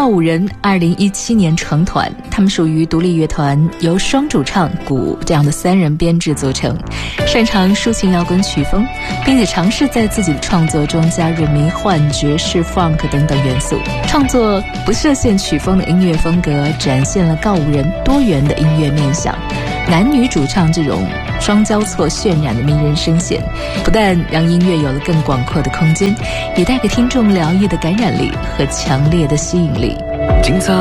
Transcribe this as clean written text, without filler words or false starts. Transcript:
告五人2017年成团，他们属于独立乐团，由双主唱、鼓这样的3人编制组成，擅长抒情摇滚曲风，并且尝试在自己的创作中加入迷幻、爵士、funk 等等元素，创作不设限曲风的音乐风格，展现了告五人多元的音乐面向。男女主唱这种双交错渲染的迷人声线，不但让音乐有了更广阔的空间，也带给听众疗愈的感染力和强烈的吸引力。